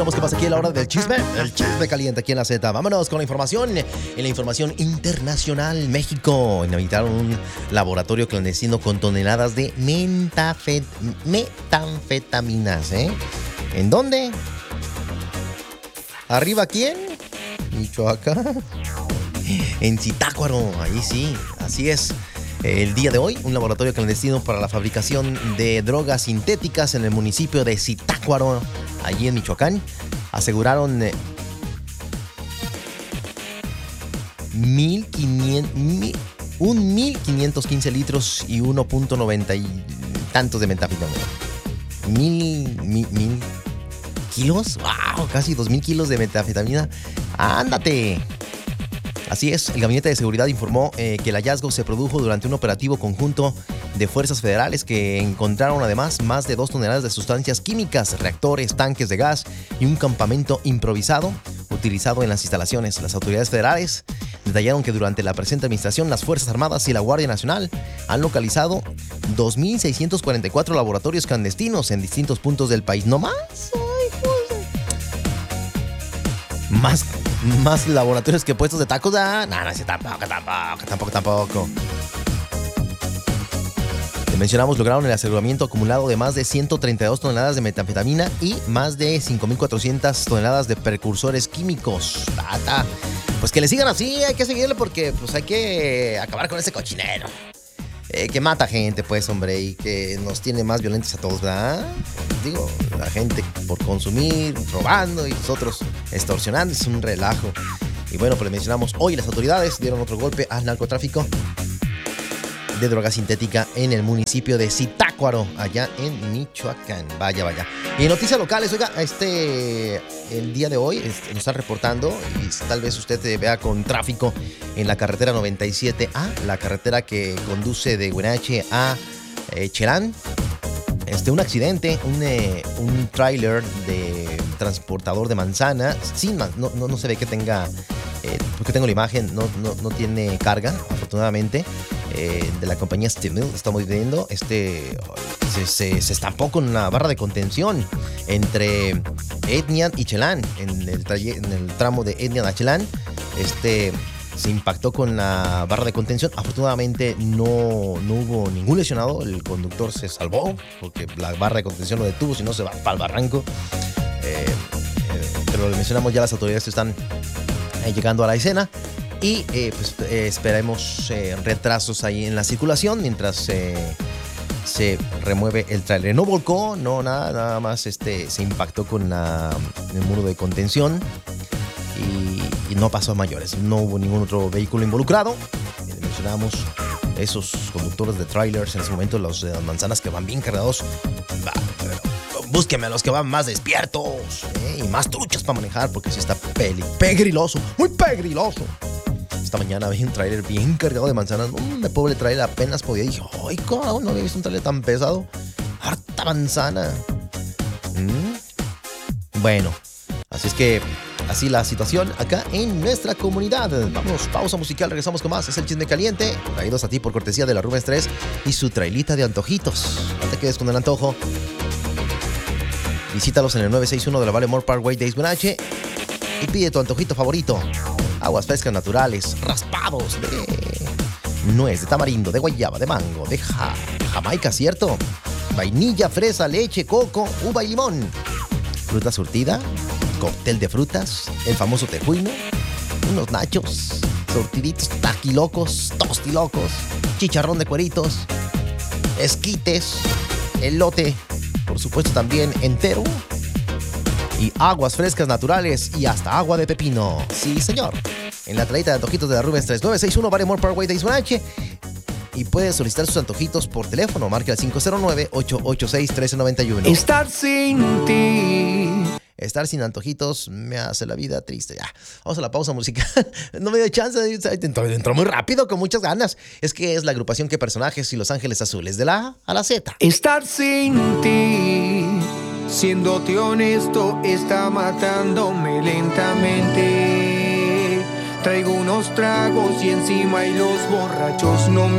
Vamos, ¿qué pasa aquí a la hora del chisme? El chisme caliente aquí en la Z. Vámonos con la información. En la información internacional, México inhabilitaron un laboratorio clandestino con toneladas de metanfetaminas. ¿En dónde? ¿Arriba quién? Michoacán. En Zitácuaro, ahí sí, así es. El día de hoy, un laboratorio clandestino para la fabricación de drogas sintéticas en el municipio de Zitácuaro, allí en Michoacán, aseguraron 1,515 litros y 1,90 y tantos de metanfetamina. ¿Mil kilos? ¡Wow! Casi 2,000 kilos de metanfetamina. ¡Ándate! Así es, el Gabinete de Seguridad informó que el hallazgo se produjo durante un operativo conjunto de fuerzas federales que encontraron además más de 2 toneladas de sustancias químicas, reactores, tanques de gas y un campamento improvisado utilizado en las instalaciones. Las autoridades federales detallaron que durante la presente administración las Fuerzas Armadas y la Guardia Nacional han localizado 2,644 laboratorios clandestinos en distintos puntos del país. ¿No más? Más laboratorios que puestos de tacos. No, tampoco. Te mencionamos, lograron el aseguramiento acumulado de más de 132 toneladas de metanfetamina y más de 5,400 toneladas de precursores químicos. Pues que le sigan así, hay que seguirle porque pues hay que acabar con ese cochinero. Que mata gente, pues, hombre, y que nos tiene más violentos a todos, ¿verdad? Digo, la gente por consumir, robando y nosotros extorsionando, es un relajo. Y bueno, pues le mencionamos, hoy las autoridades dieron otro golpe al narcotráfico de droga sintética en el municipio de Zitácuaro, allá en Michoacán. Vaya. Y en noticias locales, oiga, el día de hoy nos están reportando, y tal vez usted vea con tráfico en la carretera 97A, la carretera que conduce de Huenache a Chelán. Un accidente, un tráiler de transportador de manzana, no se ve que tenga, porque tengo la imagen, no tiene carga, afortunadamente, de la compañía Steel Mill, estamos viendo, se estampó con una barra de contención entre Etnian y Chelán, en el tramo de Etnian a Chelán, se impactó con la barra de contención. Afortunadamente no hubo ningún lesionado. El conductor se salvó porque la barra de contención lo detuvo, si no se va para el barranco. Pero le mencionamos, ya las autoridades están llegando a la escena y esperemos retrasos ahí en la circulación mientras se remueve el tráiler. No volcó, nada más se impactó con el muro de contención y no pasó a mayores. No hubo ningún otro vehículo involucrado. Mencionamos esos conductores de trailers en ese momento, los de las manzanas que van bien cargados. Búsquenme a los que van más despiertos y más truchas para manejar, porque sí está pegriloso, muy pegriloso. Esta mañana vi un trailer bien cargado de manzanas. El pobre trailer apenas podía. Dije, ¡ay, cómo no había visto un trailer tan pesado! ¡Harta manzana! Bueno, así es que así la situación acá en nuestra comunidad. Vamos, pausa musical, regresamos con más. Es el chisme caliente, traídos a ti por cortesía de la Rubens 3 y su trailita de antojitos. No te quedes con el antojo. Visítalos en el 961 de la Baltimore Parkway de Huenache y pide tu antojito favorito. Aguas frescas naturales, raspados de nuez, de tamarindo, de guayaba, de mango, de jamaica, ¿cierto? Vainilla, fresa, leche, coco, uva y limón. Fruta surtida, cóctel de frutas, el famoso tejuino, unos nachos, surtiditos, taquilocos, tostilocos, chicharrón de cueritos, esquites, elote, por supuesto también entero, y aguas frescas naturales y hasta agua de pepino. Sí, señor. En la traída de antojitos de la Rubens 3961 Baltimore Parkway de Huenache. Y puedes solicitar sus antojitos por teléfono. Marca al 509-886-1391. Estar sin antojitos me hace la vida triste. Ya, vamos a la pausa musical. No me dio chance. Entró muy rápido, con muchas ganas. Es que es la agrupación Que Personajes y Los Ángeles Azules, de la A a la Z. Estar sin ti, siéndote honesto, está matándome lentamente. Traigo unos tragos y encima y los borrachos no me